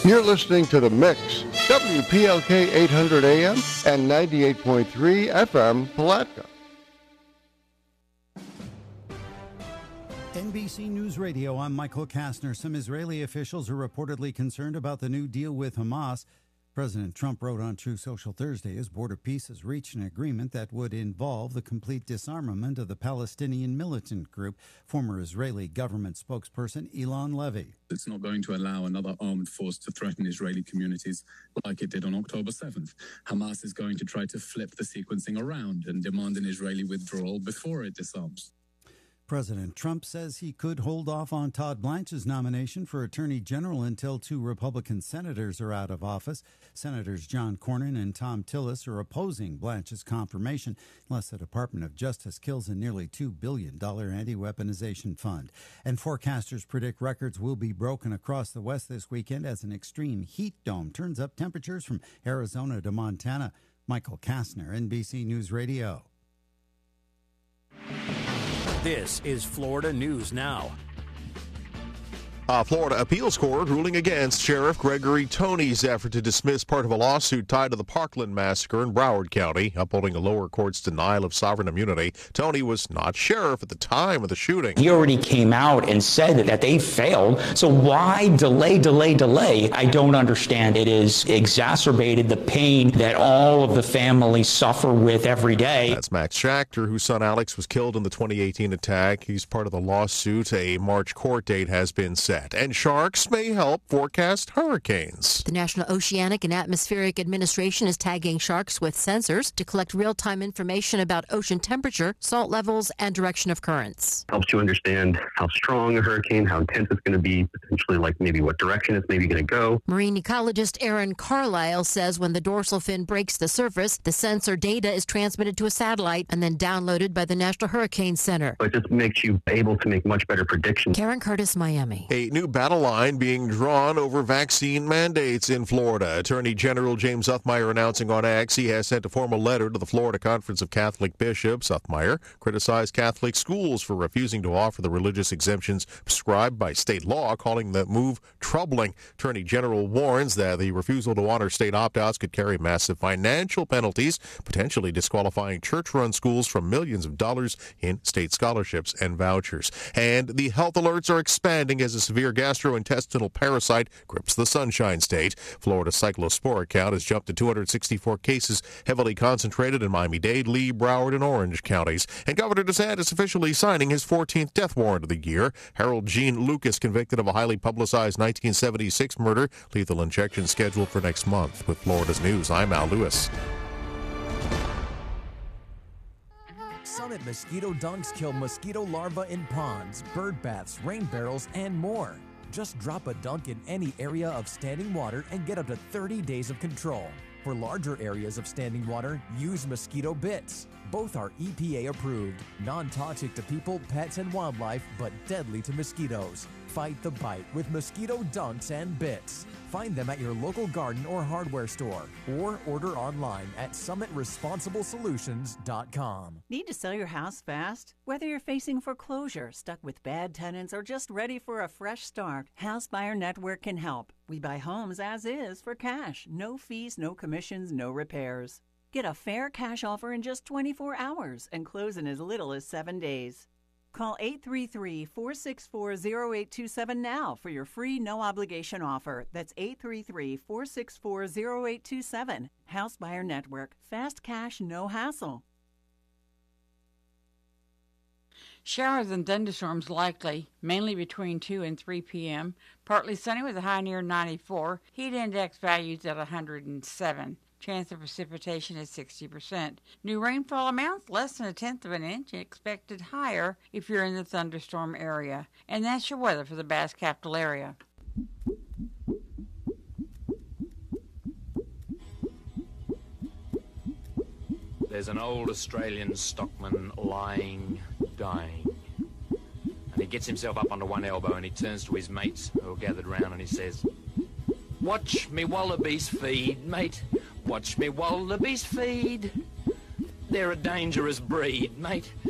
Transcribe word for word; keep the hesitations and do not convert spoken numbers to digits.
You're listening to The Mix, W P L K eight hundred A M and ninety-eight point three F M, Palatka. N B C News Radio, I'm Michael Kastner. Some Israeli officials are reportedly concerned about the new deal with Hamas. President Trump wrote on True Social Thursday his Board of Peace has reached an agreement that would involve the complete disarmament of the Palestinian militant group. Former Israeli government spokesperson Eylon Levy. It's not going to allow another armed force to threaten Israeli communities like it did on October seventh. Hamas is going to try to flip the sequencing around and demand an Israeli withdrawal before it disarms. President Trump says he could hold off on Todd Blanche's nomination for Attorney General until two Republican senators are out of office. Senators John Cornyn and Tom Tillis are opposing Blanche's confirmation unless the Department of Justice kills a nearly two billion dollars anti-weaponization fund. And forecasters predict records will be broken across the West this weekend as an extreme heat dome turns up temperatures from Arizona to Montana. Michael Kastner, N B C News Radio. This is Florida News Now. A Florida appeals court ruling against Sheriff Gregory Tony's effort to dismiss part of a lawsuit tied to the Parkland massacre in Broward County, upholding a lower court's denial of sovereign immunity. Tony was not sheriff at the time of the shooting. He already came out and said that they failed. So why delay, delay, delay? I don't understand. It has exacerbated the pain that all of the families suffer with every day. That's Max Schachter, whose son Alex was killed in the twenty eighteen attack. He's part of the lawsuit. A March court date has been set. And sharks may help forecast hurricanes. The National Oceanic and Atmospheric Administration is tagging sharks with sensors to collect real-time information about ocean temperature, salt levels, and direction of currents. Helps you understand how strong a hurricane, how intense it's going to be, potentially like maybe what direction it's maybe going to go. Marine ecologist Aaron Carlisle says when the dorsal fin breaks the surface, the sensor data is transmitted to a satellite and then downloaded by the National Hurricane Center. It just makes you able to make much better predictions. Karen Curtis, Miami. A new battle line being drawn over vaccine mandates in Florida. Attorney General James Uthmeier announcing on X he has sent a formal letter to the Florida Conference of Catholic Bishops. Uthmeier criticized Catholic schools for refusing to offer the religious exemptions prescribed by state law, calling the move troubling. Attorney General warns that the refusal to honor state opt-outs could carry massive financial penalties, potentially disqualifying church-run schools from millions of dollars in state scholarships and vouchers. And the health alerts are expanding as a severe gastrointestinal parasite grips the Sunshine State. Florida's cyclosporic count has jumped to two hundred sixty-four cases, heavily concentrated in Miami-Dade, Lee, Broward, and Orange counties. And Governor DeSantis officially signing his fourteenth death warrant of the year. Harold Gene Lucas convicted of a highly publicized nineteen seventy-six murder. Lethal injection scheduled for next month. With Florida's News, I'm Al Lewis. Summit Mosquito Dunks kill mosquito larvae in ponds, bird baths, rain barrels, and more. Just drop a dunk in any area of standing water and get up to thirty days of control. For larger areas of standing water, use mosquito bits. Both are E P A approved, non-toxic to people, pets, and wildlife, but deadly to mosquitoes. Fight the bite with mosquito dunks and bits. Find them at your local garden or hardware store, or order online at summit responsible solutions dot com. Need to sell your house fast? Whether you're facing foreclosure, stuck with bad tenants, or just ready for a fresh start, House Buyer Network can help. We buy homes as is for cash. No fees, no commissions, no repairs. Get a fair cash offer in just twenty-four hours and close in as little as seven days. Call eight three three, four six four, zero eight two seven now for your free no-obligation offer. That's eight three three, four six four, zero eight two seven. House Buyer Network. Fast cash, no hassle. Showers and thunderstorms likely, mainly between two and three p.m. Partly sunny with a high near ninety-four. Heat index values at one hundred seven. Chance of precipitation is sixty percent. New rainfall amounts less than a tenth of an inch, expected higher if you're in the thunderstorm area. And that's your weather for the Bass Capital area. There's an old Australian stockman lying, dying. And he gets himself up onto one elbow and he turns to his mates who are gathered round and he says, "Watch me wallabies feed, mate. Watch me wallabies feed. They're a dangerous breed, mate.